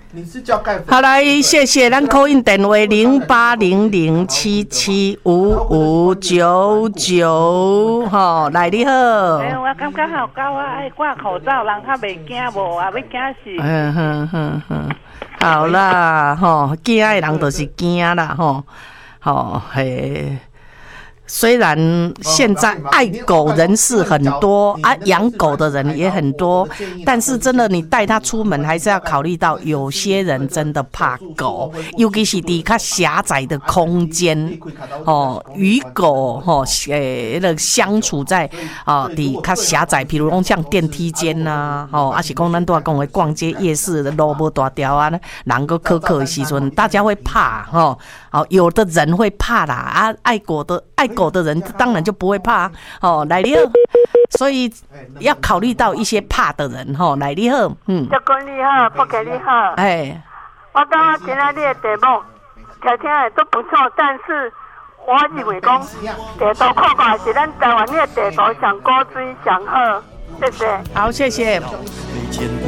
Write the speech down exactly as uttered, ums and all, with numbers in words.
你是叫盖好来，谢谢咱 call in 电话零八零零七七五五九九，吼，来你好。 哎，我感觉好高啊，爱挂口罩，人较袂惊无啊，要惊死。 嗯哼哼哼，好啦，吼，惊的人就是惊啦，吼，吼嘿。虽然现在爱狗人士很多啊，养狗的人也很多，但是真的你带它出门还是要考虑到，有些人真的怕狗，尤其是在较狭窄的空间哦，与狗哦，诶，那相处在啊，在较狭窄，比如讲像电梯间呐，哦，还是讲咱都要讲的逛街夜市的路无大条啊，人个苛刻的时阵，大家会怕哦，哦，有的人会怕啦，啊，爱狗的爱狗。狗的人当然就不会怕哦，来你好，所以要考虑到一些怕的人吼，来你好，嗯， 教官你好，不给你好， 哎， 我感觉今仔日的题目听听的都不错，但是我认为讲地图看过来是咱台湾的地图上古锥上好，谢谢， 好，谢谢。